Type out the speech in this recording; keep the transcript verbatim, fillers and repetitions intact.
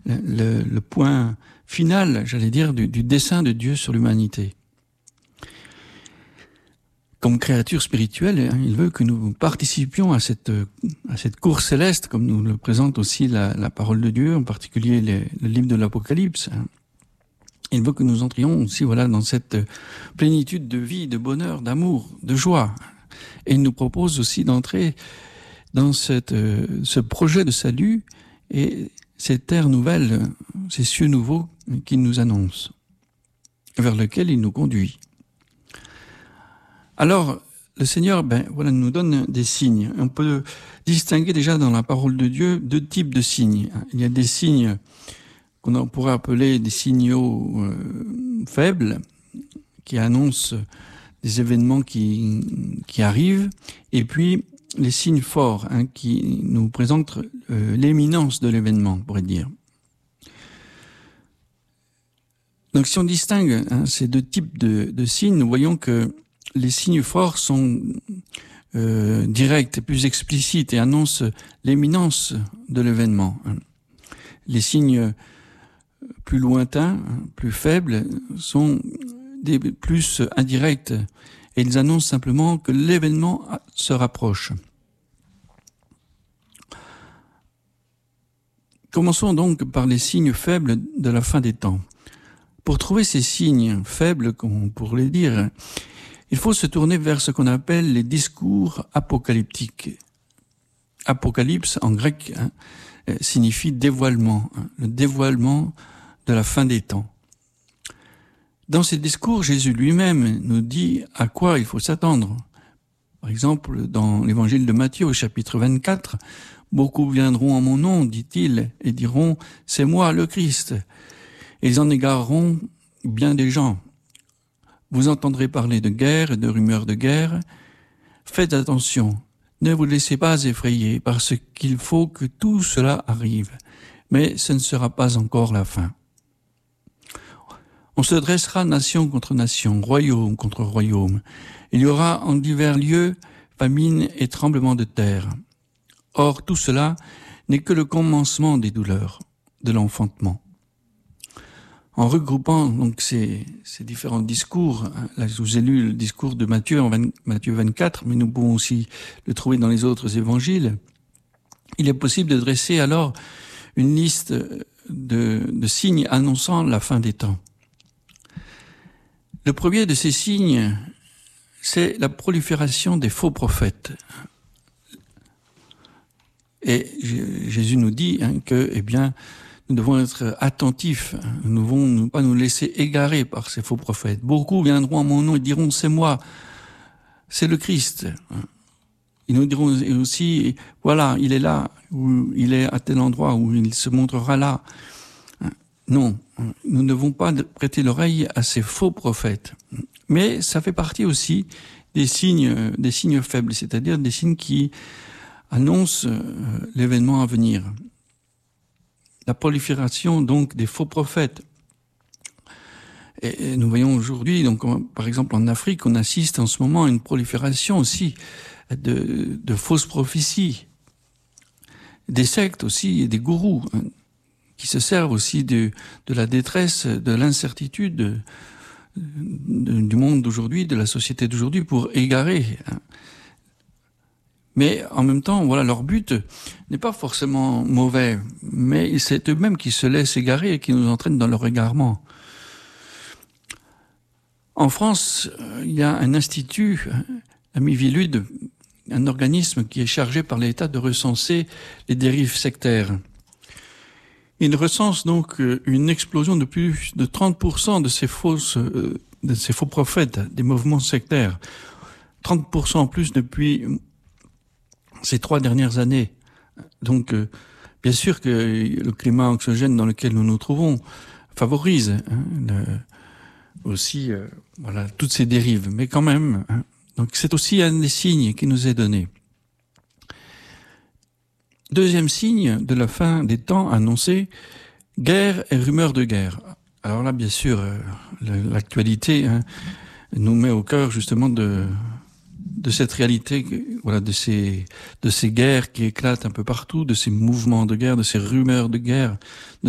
le, le point final, j'allais dire, du, du dessein de Dieu sur l'humanité. Comme créature spirituelle, hein, il veut que nous participions à cette, à cette course céleste, comme nous le présente aussi la, la parole de Dieu, en particulier les, le livre de l'Apocalypse. Hein. Il veut que nous entrions aussi, voilà, dans cette plénitude de vie, de bonheur, d'amour, de joie. Et il nous propose aussi d'entrer dans cette, euh, ce projet de salut et cette terre nouvelle, ces cieux nouveaux qu'il nous annonce, vers lequel il nous conduit. Alors, le Seigneur, ben, voilà, nous donne des signes. On peut distinguer déjà dans la parole de Dieu deux types de signes. Il y a des signes qu'on pourrait appeler des signaux euh, faibles, qui annoncent des événements qui, qui arrivent, et puis les signes forts, hein, qui nous présentent euh, l'éminence de l'événement, on pourrait dire. Donc si on distingue hein, ces deux types de, de signes, nous voyons que les signes forts sont euh, directs, plus explicites et annoncent l'éminence de l'événement. Les signes plus lointains, plus faibles, sont des plus indirects et ils annoncent simplement que l'événement se rapproche. Commençons donc par les signes faibles de la fin des temps. Pour trouver ces signes faibles, comme on pourrait dire, il faut se tourner vers ce qu'on appelle les discours apocalyptiques. Apocalypse, en grec, hein, signifie dévoilement, hein, le dévoilement de la fin des temps. Dans ces discours, Jésus lui-même nous dit à quoi il faut s'attendre. Par exemple, dans l'évangile de Matthieu, au chapitre vingt-quatre, « Beaucoup viendront en mon nom, dit-il, et diront, c'est moi le Christ. Et ils en égareront bien des gens. Vous entendrez parler de guerre et de rumeurs de guerre. Faites attention, ne vous laissez pas effrayer, parce qu'il faut que tout cela arrive. Mais ce ne sera pas encore la fin. On se dressera nation contre nation, royaume contre royaume. Il y aura en divers lieux famine et tremblement de terre. Or, tout cela n'est que le commencement des douleurs, de l'enfantement. » En regroupant donc ces, ces différents discours, là je vous ai lu le discours de Matthieu en vingt, Matthieu vingt-quatre, mais nous pouvons aussi le trouver dans les autres évangiles, il est possible de dresser alors une liste de, de signes annonçant la fin des temps. Le premier de ces signes, c'est la prolifération des faux prophètes. Et Jésus nous dit hein, que, eh bien, nous devons être attentifs, nous ne devons ne pas nous laisser égarer par ces faux prophètes. Beaucoup viendront en mon nom et diront, c'est moi, c'est le Christ. Ils nous diront aussi, voilà, il est là, ou il est à tel endroit, où il se montrera là. Non, nous ne devons pas prêter l'oreille à ces faux prophètes. Mais ça fait partie aussi des signes, des signes faibles, c'est-à-dire des signes qui annoncent l'événement à venir. La prolifération donc des faux prophètes. Et nous voyons aujourd'hui, donc par exemple en Afrique, on assiste en ce moment à une prolifération aussi de, de fausses prophéties, des sectes aussi et des gourous hein, qui se servent aussi de, de la détresse, de l'incertitude de, de, du monde d'aujourd'hui, de la société d'aujourd'hui pour égarer. Hein. Mais en même temps, voilà, leur but n'est pas forcément mauvais, mais c'est eux-mêmes qui se laissent égarer et qui nous entraînent dans leur égarement. En France, il y a un institut, Amivilude, un organisme qui est chargé par l'État de recenser les dérives sectaires. Il recense donc une explosion de plus de trente pour cent de ces fausses, de ces faux prophètes, des mouvements sectaires. trente pour cent en plus depuis ces trois dernières années. Donc, euh, bien sûr que le climat anxiogène dans lequel nous nous trouvons favorise hein, le, aussi euh, voilà toutes ces dérives. Mais quand même, hein, donc c'est aussi un des signes qui nous est donné. Deuxième signe de la fin des temps annoncé, guerre et rumeurs de guerre. Alors là, bien sûr, euh, l'actualité hein, nous met au cœur justement de de cette réalité, voilà, de ces, de ces guerres qui éclatent un peu partout, de ces mouvements de guerre, de ces rumeurs de guerre,